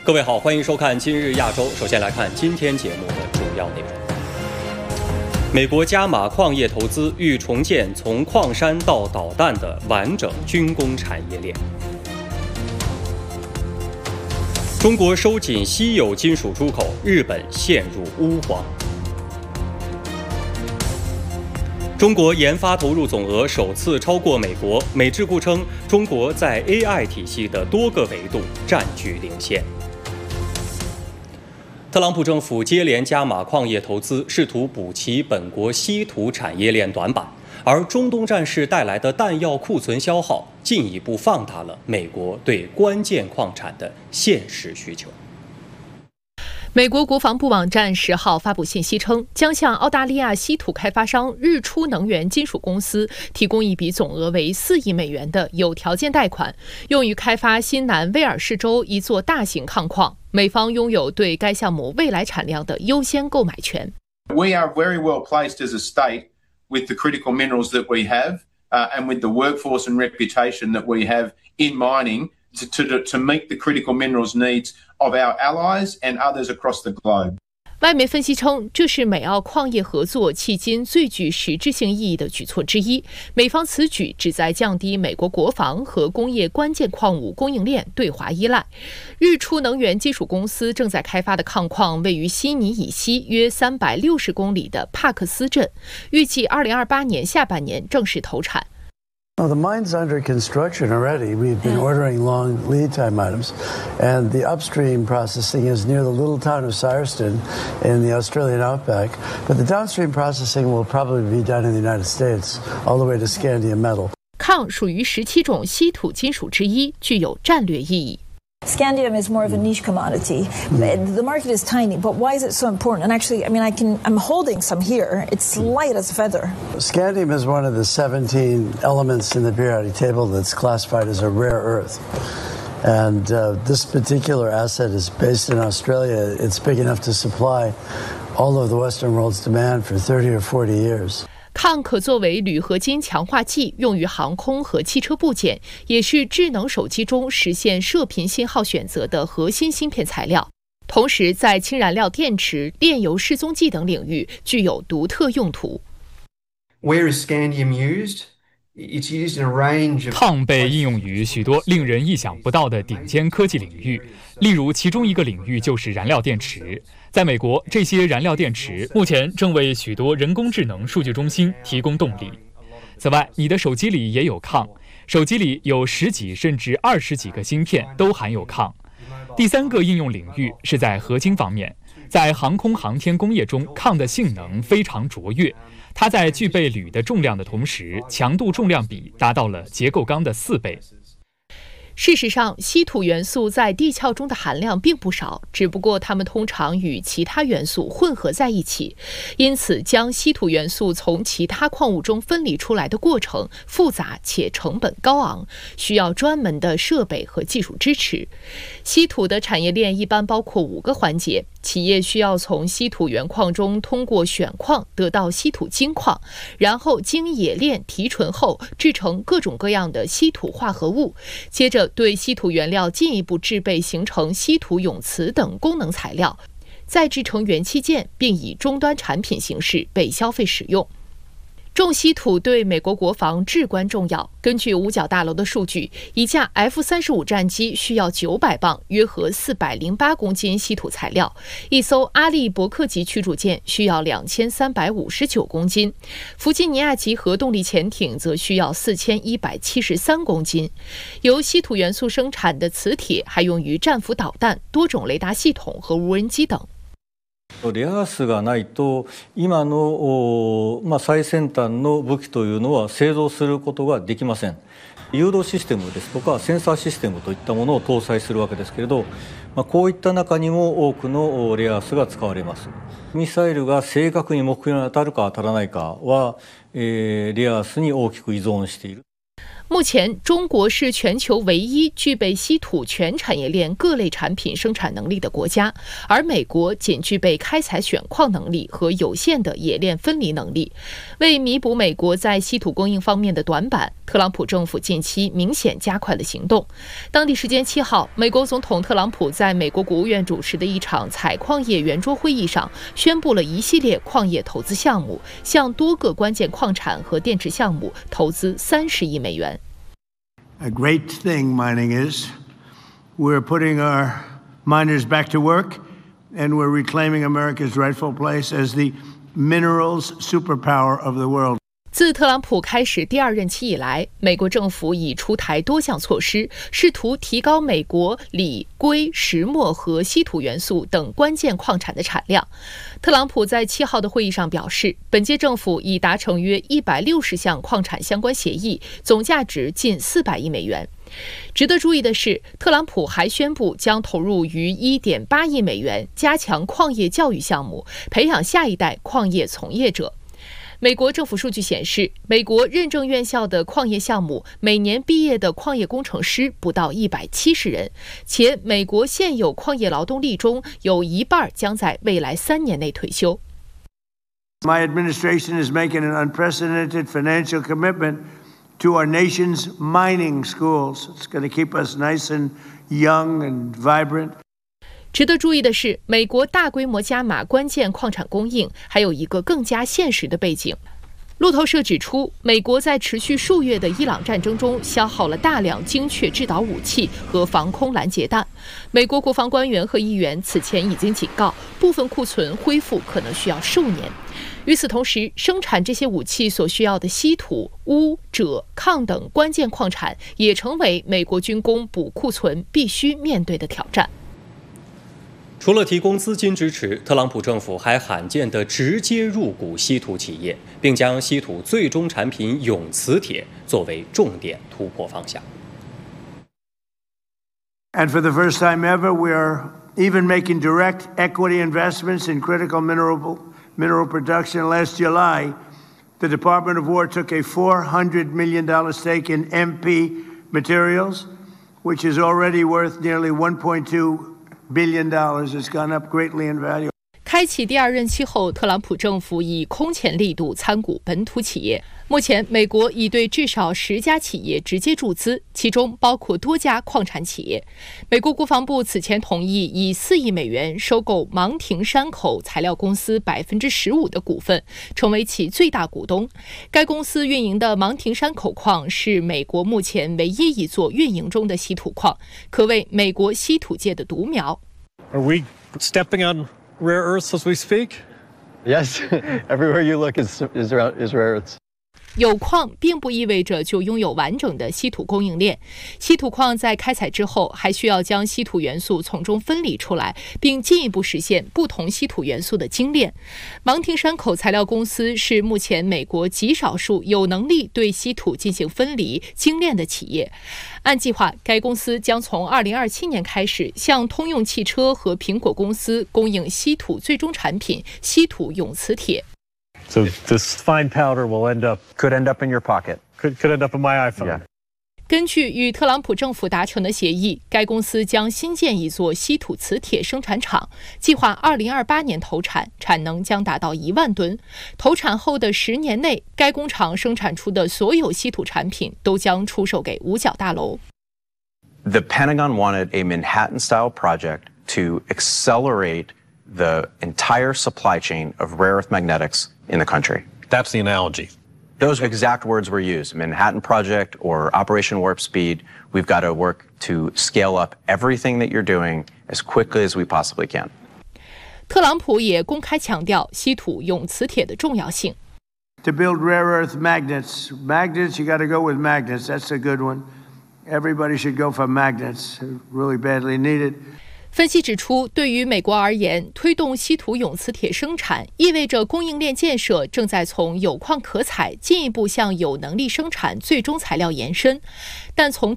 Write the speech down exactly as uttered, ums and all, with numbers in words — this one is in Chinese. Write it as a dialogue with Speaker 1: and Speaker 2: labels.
Speaker 1: 各位好，欢迎收看今日亚洲。首先来看今天节目的主要内容。美国加码矿业投资，欲重建从矿山到导弹的完整军工产业链。中国收紧稀有金属出口，日本陷入乌荒。中国研发投入总额首次超过美国，美智库称中国在 A I 体系的多个维度占据领先。特朗普政府接连加码矿业投资，试图补齐本国稀土产业链短板，而中东战事带来的弹药库存消耗，进一步放大了美国对关键矿产的现实需求。
Speaker 2: 美国国防部网站十号发布信息称，将向澳大利亚稀土开发商日出能源金属公司提供一笔总额为四亿美元的有条件贷款，用于开发新南威尔士州一座大型矿矿。美方拥有对该项目未来产量的优先购买权。
Speaker 3: We are very well placed as a state with the critical minerals that we have, uh, and with the workforce and reputation that we have in mining to, to, to meet the critical minerals needs of our allies and others across the globe.
Speaker 2: 外媒分析称，这是美澳矿业合作迄今最具实质性意义的举措之一。美方此举旨在降低美国国防和工业关键矿物供应链对华依赖。日出能源金属公司正在开发的矿矿位于悉尼以西约三百六十公里的帕克斯镇，预计二零二八年下半年正式投产。
Speaker 4: Well, the mine's under construction already. We've been ordering long lead time items, and the upstream processing is near the little town of Syerston in the Australian outback, but the downstream processing will probably be done in the United States, all the way to scandium metal.
Speaker 2: 抗属于十七种稀土金属之一，具有战略意义。
Speaker 5: Scandium is more of a niche commodity. The market is tiny, but why is it so important? And actually, I mean, I can, I'm holding some here. It's light as a feather.
Speaker 4: Scandium is one of the seventeen elements in the periodic table that's classified as a rare earth. And uh, this particular asset is based in Australia. It's big enough to supply all of the Western world's demand for thirty or forty years.
Speaker 2: 抗可作为铝合金强化剂，用于航空和汽车部件，也是智能手机中实现射频信号选择的核心芯片材料。同时，在氢燃料电池、炼油示踪剂等领域具有独特用途。
Speaker 6: Where is scandium used? It's used in a range of...
Speaker 7: 抗被应用于许多令人意想不到的顶尖科技领域，例如其中一个领域就是燃料电池。在美国，这些燃料电池目前正为许多人工智能数据中心提供动力。此外，你的手机里也有抗，手机里有十几甚至二十几个芯片都含有抗。第三个应用领域是在合金方面，在航空航天工业中，抗的性能非常卓越。它在具备铝的重量的同时，强度重量比达到了结构钢的四倍。
Speaker 2: 事实上，稀土元素在地壳中的含量并不少，只不过它们通常与其他元素混合在一起，因此将稀土元素从其他矿物中分离出来的过程复杂且成本高昂，需要专门的设备和技术支持。稀土的产业链一般包括五个环节，企业需要从稀土原矿中通过选矿得到稀土精矿，然后经冶炼提纯后制成各种各样的稀土化合物，接着对稀土原料进一步制备形成稀土永磁等功能材料，再制成元器件，并以终端产品形式被消费使用。重稀土对美国国防至关重要。根据五角大楼的数据，一架 F 三十五 战机需要九百磅，约合四百零八公斤稀土材料；一艘阿利伯克级驱逐舰需要两千三百五十九公斤；弗吉尼亚级核动力潜艇则需要四千一百七十三公斤。由稀土元素生产的磁铁还用于战斧导弹、多种雷达系统和无人机等。
Speaker 8: レアアースがないと今の、まあ、最先端の武器というのは製造することができません。誘導システムですとかセンサーシステムといったものを搭載するわけですけれど、まあ、こういった中にも多くのレアアースが使われます。ミサイルが正確に目標に当たるか当たらないかは、えー、レアアースに大きく依存している。
Speaker 2: 目前，中国是全球唯一具备稀土全产业链各类产品生产能力的国家，而美国仅具备开采选矿能力和有限的冶炼分离能力。为弥补美国在稀土供应方面的短板，特朗普政府近期明显加快了行动。当地时间七号，美国总统特朗普在美国国务院主持的一场采矿业圆桌会议上，宣布了一系列矿业投资项目，向多个关键矿产和电池项目投资三十亿美元。
Speaker 9: A great thing mining is, we're putting our miners back to work, and we're reclaiming America's rightful place as the minerals superpower of the world.
Speaker 2: 自特朗普开始第二任期以来，美国政府已出台多项措施，试图提高美国锂、硅、石墨和稀土元素等关键矿产的产量。特朗普在七号的会议上表示，本届政府已达成约一百六十项矿产相关协议，总价值近四百亿美元。值得注意的是，特朗普还宣布将投入逾 一点八亿美元，加强矿业教育项目，培养下一代矿业从业者。美国政府数据显示，美国认证院校的矿业项目每年毕业的矿业工程师不到一百七十人，且美国现有矿业劳动力中有一半将在未来三年内退休。
Speaker 9: My administration is making an unprecedented financial commitment to our nation's mining schools. It's going to keep us nice and young and vibrant.
Speaker 2: 值得注意的是，美国大规模加码关键矿产供应，还有一个更加现实的背景。路透社指出，美国在持续数月的伊朗战争中消耗了大量精确制导武器和防空拦截弹。美国国防官员和议员此前已经警告，部分库存恢复可能需要数年。与此同时，生产这些武器所需要的稀土、钨、锗、抗等关键矿产，也成为美国军工补库存必须面对的挑战。
Speaker 1: 除了提供资金支持，特朗普政府还罕见地直接入股稀土企业，并将稀土最终产品永磁铁作为重点突破方向。
Speaker 9: And for the first time ever, we are even making direct equity investments in critical mineral mineral production. Last July, the Department of War took a four hundred million dollars stake in M P Materials, which is already worth nearly one point two billion dollars. It's gone up greatly in value.
Speaker 2: 开启第二任期后，特朗普政府以空前力度参股本土企业。目前，美国已对至少十家企业直接注资，其中包括多家矿产企业。美国国防部此前同意以四亿美元收购芒廷山口材料公司百分之十五的股份，成为其最大股东。该公司运营的芒廷山口矿是美国目前唯一一座运营中的稀土矿，可谓美国稀土界的独苗。
Speaker 10: Are we stepping on rare earths as we speak?
Speaker 11: Yes, everywhere you look is, is, is rare earths.
Speaker 2: 有矿并不意味着就拥有完整的稀土供应链。稀土矿在开采之后，还需要将稀土元素从中分离出来，并进一步实现不同稀土元素的精炼。芒廷山口材料公司是目前美国极少数有能力对稀土进行分离、精炼的企业。按计划，该公司将从二零二七年开始向通用汽车和苹果公司供应稀土最终产品——稀土永磁铁。
Speaker 10: So this fine powder will end up
Speaker 11: could end up in your pocket.
Speaker 10: Could could end up in my iPhone.
Speaker 11: Yeah.
Speaker 2: 根据与特朗普政府达成的协议，该公司将新建一座稀土磁铁生产厂，计划二零二八年投产，产能将达到一万吨。投产后的十年内，该工厂生产出的所有稀土产品都将出售给五角大楼。
Speaker 12: The Pentagon wanted a Manhattan-style project to accelerate the entire supply chain of rare earth magnetics in the country.
Speaker 10: That's the analogy.
Speaker 12: Those exact words were used, Manhattan Project or Operation Warp Speed. We've got to work to scale up everything that you're doing as quickly as we possibly can.
Speaker 2: 特朗普也公开强调稀土永磁铁的重要性。
Speaker 9: To build rare earth magnets, magnets, you got to go with magnets. That's a good one. Everybody should go for magnets. Really badly needed.
Speaker 2: 分析指出，对于美国而言，推动稀土永磁铁生产意味着供应链建设正在从有矿可采进一步向有能力生产最终材料延伸。但从